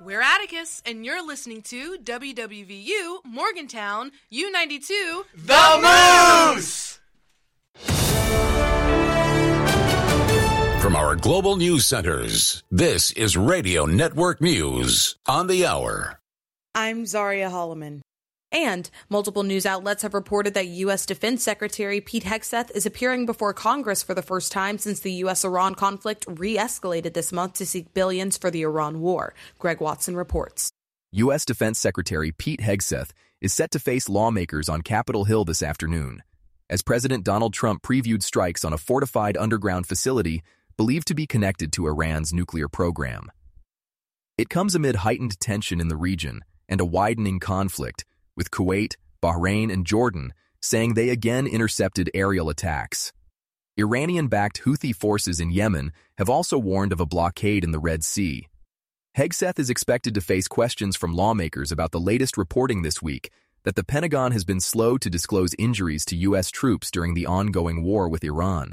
We're Atticus, and you're listening to WWVU Morgantown U92 The Moose! From our global news centers, this is Radio Network News on the hour. I'm Zaria Holloman. And multiple news outlets have reported that U.S. Defense Secretary Pete Hegseth is appearing before Congress for the first time since the U.S.-Iran conflict re-escalated this month to seek billions for the Iran war. Greg Watson reports. U.S. Defense Secretary Pete Hegseth is set to face lawmakers on Capitol Hill this afternoon, as President Donald Trump previewed strikes on a fortified underground facility believed to be connected to Iran's nuclear program. It comes amid heightened tension in the region and a widening conflict, with Kuwait, Bahrain, and Jordan saying they again intercepted aerial attacks. Iranian-backed Houthi forces in Yemen have also warned of a blockade in the Red Sea. Hegseth is expected to face questions from lawmakers about the latest reporting this week that the Pentagon has been slow to disclose injuries to U.S. troops during the ongoing war with Iran.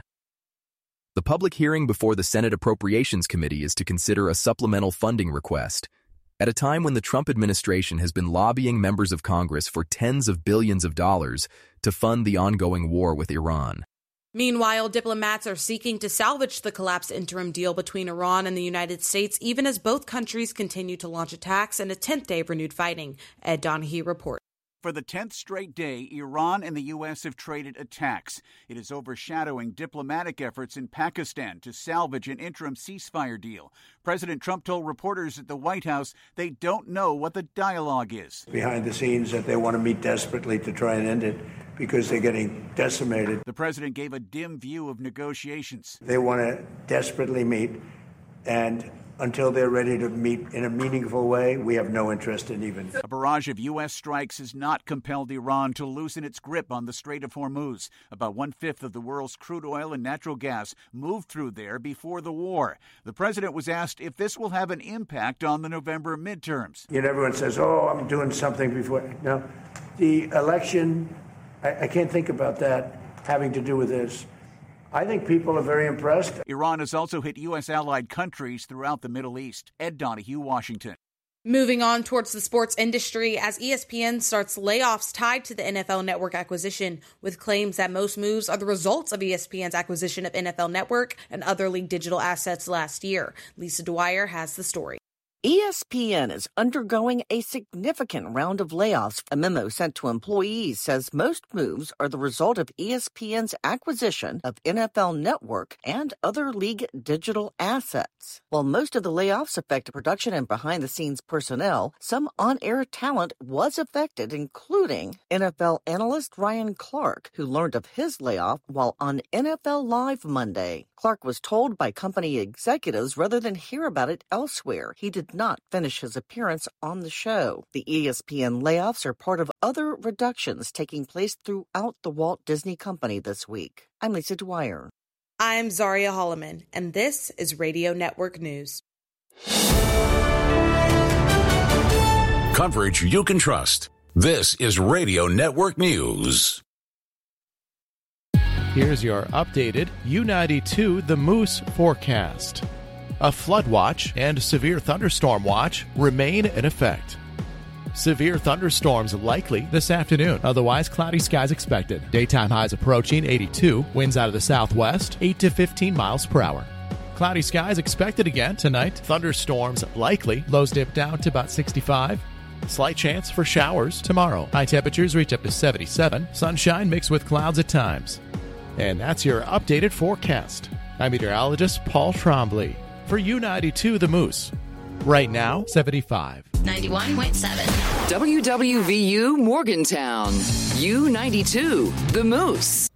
The public hearing before the Senate Appropriations Committee is to consider a supplemental funding request, at a time when the Trump administration has been lobbying members of Congress for tens of billions of dollars to fund the ongoing war with Iran. Meanwhile, diplomats are seeking to salvage the collapsed interim deal between Iran and the United States, even as both countries continue to launch attacks and a 10th day of renewed fighting. Ed Donahue reports. For the 10th straight day, Iran and the U.S. have traded attacks. It is overshadowing diplomatic efforts in Pakistan to salvage an interim ceasefire deal. President Trump told reporters at the White House they don't know what the dialogue is. Behind the scenes that they want to meet desperately to try and end it because they're getting decimated. The president gave a dim view of negotiations. They want to desperately meet, and until they're ready to meet in a meaningful way, we have no interest in even. A barrage of U.S. strikes has not compelled Iran to loosen its grip on the Strait of Hormuz. About 1/5 of the world's crude oil and natural gas moved through there before the war. The president was asked if this will have an impact on the November midterms. Yet everyone says, I'm doing something before. No, the election, I can't think about that having to do with this. I think people are very impressed. Iran has also hit U.S. allied countries throughout the Middle East. Ed Donahue, Washington. Moving on towards the sports industry, as ESPN starts layoffs tied to the NFL Network acquisition, with claims that most moves are the results of ESPN's acquisition of NFL Network and other league digital assets last year. Lisa Dwyer has the story. ESPN is undergoing a significant round of layoffs. A memo sent to employees says most moves are the result of ESPN's acquisition of NFL Network and other league digital assets. While most of the layoffs affect production and behind-the-scenes personnel, some on-air talent was affected, including NFL analyst Ryan Clark, who learned of his layoff while on NFL Live Monday. Clark was told by company executives rather than hear about it elsewhere. He did not finish his appearance on the show. The ESPN layoffs are part of other reductions taking place throughout the Walt Disney Company this week. I'm Lisa Dwyer. I'm Zaria Holloman, and this is Radio Network News. Coverage you can trust. This is Radio Network News. Here's your updated U92 The Moose forecast. A flood watch and severe thunderstorm watch remain in effect. Severe thunderstorms likely this afternoon. Otherwise, cloudy skies expected. Daytime highs approaching 82. Winds out of the southwest, 8 to 15 miles per hour. Cloudy skies expected again tonight. Thunderstorms likely. Lows dip down to about 65. Slight chance for showers tomorrow. High temperatures reach up to 77. Sunshine mixed with clouds at times. And that's your updated forecast. I'm meteorologist Paul Trombley for U92 The Moose. Right now, 75. 91.7. WWVU Morgantown. U92 The Moose.